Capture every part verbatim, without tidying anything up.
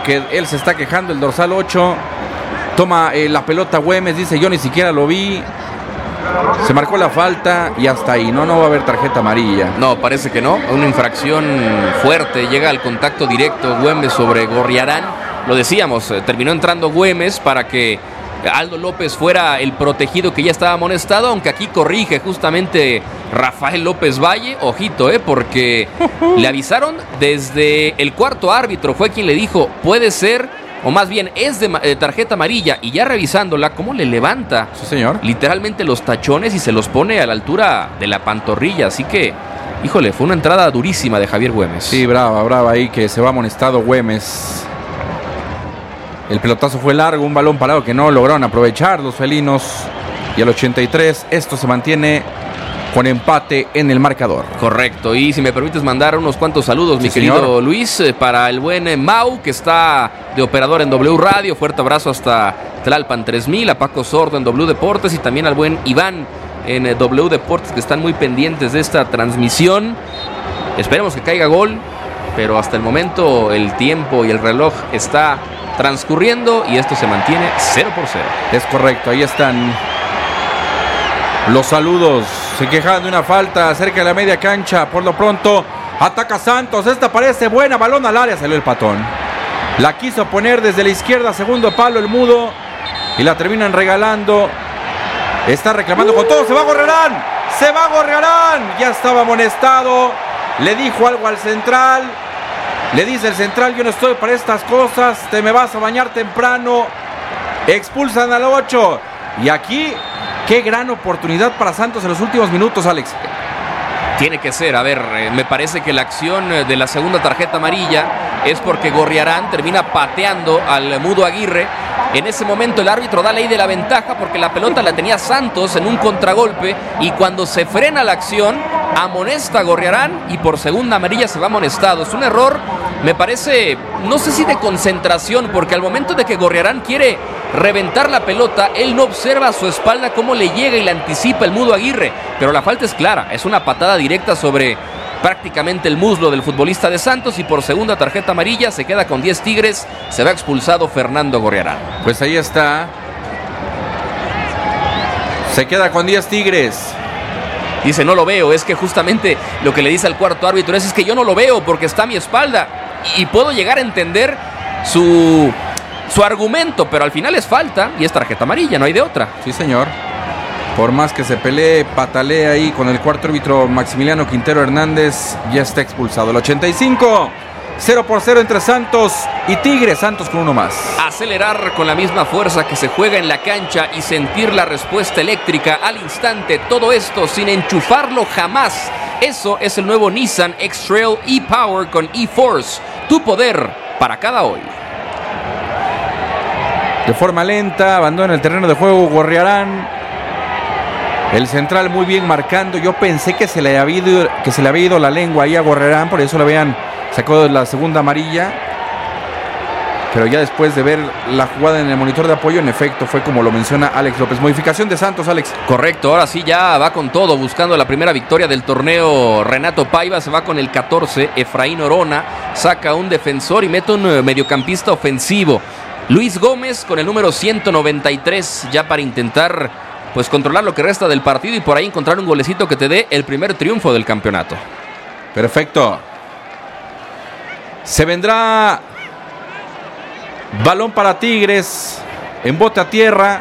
que él se está quejando, el dorsal ocho. Toma eh, la pelota Güemes, dice yo ni siquiera lo vi. Se marcó la falta y hasta ahí, no, no va a haber tarjeta amarilla. No, parece que no, una infracción fuerte, llega al contacto directo Güemes sobre Gorriarán. Lo decíamos, eh, terminó entrando Güemes para que Aldo López fuera el protegido que ya estaba amonestado, aunque aquí corrige justamente Rafael López Valle. Ojito, eh, porque le avisaron desde el cuarto árbitro, fue quien le dijo, puede ser, o más bien es de, de tarjeta amarilla, y ya revisándola, cómo le levanta, sí, señor, literalmente los tachones y se los pone a la altura de la pantorrilla, así que, híjole, fue una entrada durísima de Javier Güemes. Sí, brava, brava ahí que se va amonestado Güemes. El pelotazo fue largo, un balón parado que no lograron aprovechar los felinos. Y al ochenta y tres, esto se mantiene con empate en el marcador. Correcto, y si me permites mandar unos cuantos saludos, sí, mi querido señor Luis, para el buen eh, Mau, que está de operador en W Radio. Fuerte abrazo hasta Tlalpan tres mil, a Paco Sordo en W Deportes y también al buen Iván en eh, W Deportes, que están muy pendientes de esta transmisión. Esperemos que caiga gol, pero hasta el momento el tiempo y el reloj está transcurriendo y esto se mantiene cero por cero. Es correcto, ahí están los saludos. Se quejaban de una falta cerca de la media cancha. Por lo pronto ataca Santos, esta parece buena, balón al área, salió el patón. La quiso poner desde la izquierda, segundo palo el mudo, y la terminan regalando. Está reclamando uh. con todo, se va Gorriarán, se va Gorriarán, ya estaba amonestado. Le dijo algo al central. Le dice el central, yo no estoy para estas cosas, te me vas a bañar temprano. Expulsan al ocho. Y aquí, qué gran oportunidad para Santos en los últimos minutos, Alex. Tiene que ser, a ver, eh, me parece que la acción de la segunda tarjeta amarilla es porque Gorriarán termina pateando al Mudo Aguirre. En ese momento el árbitro da ley de la ventaja porque la pelota la tenía Santos en un contragolpe y cuando se frena la acción amonesta a Gorriarán y por segunda amarilla se va amonestado. Es un error, me parece, no sé si de concentración, porque al momento de que Gorriarán quiere reventar la pelota, él no observa a su espalda cómo le llega y le anticipa el Mudo Aguirre, pero la falta es clara, es una patada directa sobre prácticamente el muslo del futbolista de Santos y por segunda tarjeta amarilla se queda con diez Tigres, se va expulsado Fernando Gorriarán. Pues ahí está, se queda con diez Tigres. Dice, no lo veo, es que justamente lo que le dice al cuarto árbitro es, es que yo no lo veo porque está a mi espalda y puedo llegar a entender su, su argumento, pero al final es falta y es tarjeta amarilla, no hay de otra. Sí, señor. Por más que se pelee, patalee ahí con el cuarto árbitro Maximiliano Quintero Hernández, ya está expulsado. El ochenta y cinco, cero por cero entre Santos y Tigres, Santos con uno más. Acelerar con la misma fuerza que se juega en la cancha y sentir la respuesta eléctrica al instante, todo esto sin enchufarlo jamás. Eso es el nuevo Nissan X-Trail e-Power con e-Force, tu poder para cada hoy. De forma lenta, abandona el terreno de juego Gorriarán. El central muy bien marcando. Yo pensé que se le había ido, que se le había ido la lengua ahí a Gorriarán, por eso le habían sacado la segunda amarilla. Pero ya después de ver la jugada en el monitor de apoyo, en efecto, fue como lo menciona Alex López. Modificación de Santos, Alex. Correcto, ahora sí ya va con todo, buscando la primera victoria del torneo. Renato Paiva se va con el catorce. Efraín Orona saca un defensor y mete un mediocampista ofensivo. Luis Gómez con el número ciento noventa y tres, ya para intentar pues controlar lo que resta del partido y por ahí encontrar un golecito que te dé el primer triunfo del campeonato. Perfecto. Se vendrá balón para Tigres, en bote a tierra.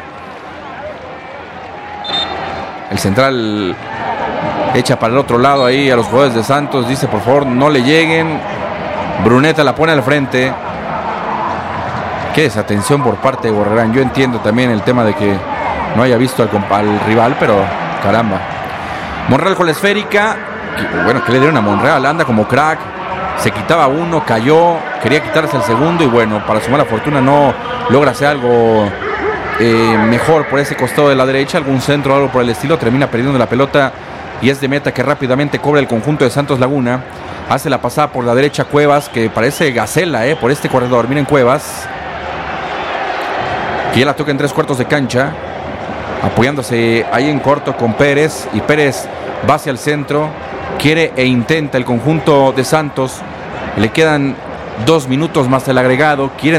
El central echa para el otro lado ahí a los jugadores de Santos, dice por favor no le lleguen. Bruneta la pone al frente. Qué desatención por parte de Gorriarán. Yo entiendo también el tema de que no haya visto al, al rival, pero caramba. Monreal con la esférica. Que, bueno, que le dieron a Monreal, anda como crack. Se quitaba uno, cayó, quería quitarse el segundo y bueno, para su mala fortuna no logra hacer algo eh, mejor por ese costado de la derecha, algún centro o algo por el estilo, termina perdiendo la pelota y es de meta que rápidamente cobra el conjunto de Santos Laguna. Hace la pasada por la derecha Cuevas, que parece gacela eh, por este corredor. Miren Cuevas, que ya la toca en tres cuartos de cancha, apoyándose ahí en corto con Pérez, y Pérez va hacia el centro, quiere e intenta el conjunto de Santos. Le quedan dos minutos más el agregado, quiere